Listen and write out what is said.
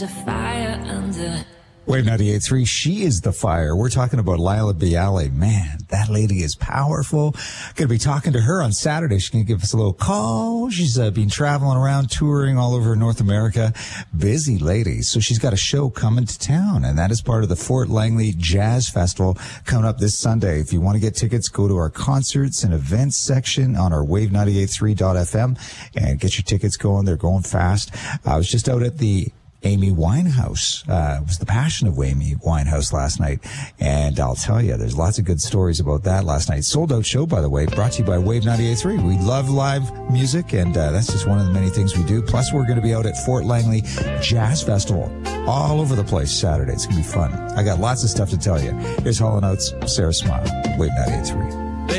The fire under. Wave 98.3, she is the fire. We're talking about Laila Biali. Man, that lady is powerful. Going to be talking to her on Saturday. She's going to give us a little call. She's been traveling around, touring all over North America. Busy lady. So she's got a show coming to town, and that is part of the Fort Langley Jazz Festival coming up this Sunday. If you want to get tickets, go to our concerts and events section on our wave983.fm and get your tickets going. They're going fast. I was just out at the Amy Winehouse. It was the Passion of Amy Winehouse last night. And I'll tell you, there's lots of good stories about that last night. Sold out show, by the way, brought to you by Wave 98.3. We love live music, and that's just one of the many things we do. Plus, we're going to be out at Fort Langley Jazz Festival all over the place Saturday. It's going to be fun. I got lots of stuff to tell you. Here's Hall & Oates, Sarah Smile, Wave 98.3.